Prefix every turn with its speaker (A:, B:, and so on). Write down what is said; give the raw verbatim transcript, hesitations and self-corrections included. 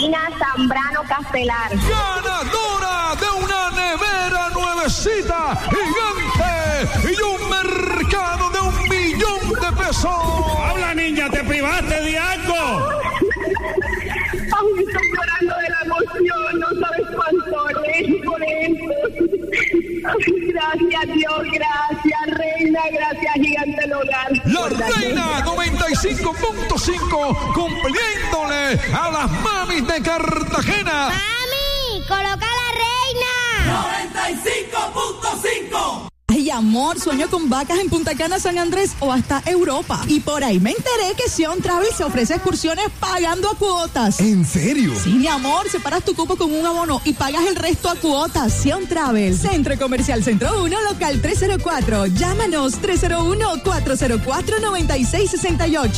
A: Carolina Zambrano Castelar.
B: Ganadora de una nevera nuevecita, gigante, y un mercado de un millón de pesos.
C: ¡Habla, niña! ¿Te privaste de algo?
A: Ay, estoy llorando de la emoción, no sabes cuánto es por eso. Gracias, Dios, gracias, Reina, gracias, Gigante del Hogar.
B: La Reina noventa y cinco punto cinco, cumpliéndole a las mamis de Cartagena.
D: ¡Mami, coloca la Reina!
E: noventa y cinco punto cinco.
F: Ay, amor, sueño con vacas en Punta Cana, San Andrés o hasta Europa. Y por ahí me enteré que Sion Travel se ofrece excursiones pagando a cuotas.
G: ¿En serio?
F: Sí, mi amor, separas tu cupo con un abono y pagas el resto a cuotas. Sion Travel, Centro Comercial Centro uno, local tres cero cuatro. Llámanos tres cero uno, cuatro cero cuatro, nueve seis seis ocho.